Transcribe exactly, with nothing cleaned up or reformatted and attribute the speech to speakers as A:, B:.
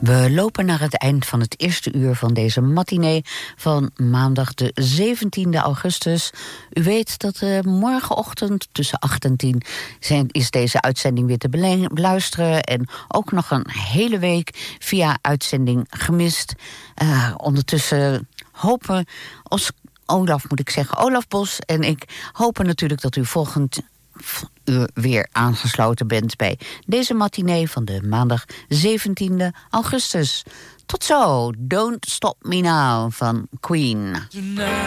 A: We lopen naar het eind van het eerste uur van deze matinee van maandag de zeventiende augustus. U weet dat uh, morgenochtend tussen acht en tien zijn, is deze uitzending weer te bele- beluisteren. En ook nog een hele week via uitzending gemist. Uh, ondertussen hopen, Os- Olaf moet ik zeggen, Olaf Bos en ik hopen natuurlijk dat u volgend uur weer aangesloten bent bij deze matinee van de maandag zeventiende augustus. Tot zo, Don't Stop Me Now van Queen.